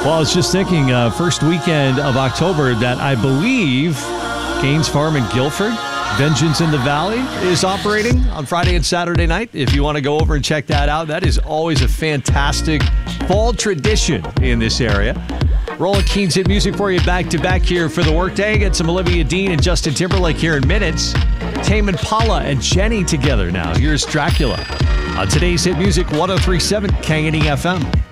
Well, I was just thinking, first weekend of October that I believe Gaines Farm in Guilford, Vengeance in the Valley, is operating on Friday and Saturday night. If you want to go over and check that out, that is always a fantastic fall tradition in this area. Rolling Keens hit music for you back-to-back here for the workday. Get some Olivia Dean and Justin Timberlake here in minutes. Tame Impala and Jenny together now. Here's Dracula. On today's hit music, 103.7 K&E FM.